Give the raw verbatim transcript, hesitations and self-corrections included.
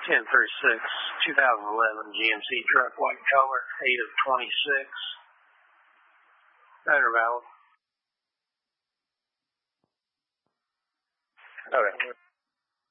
ten thirty-six, two thousand eleven G M C truck, white color, eight of twenty-six. Owner valid. Okay.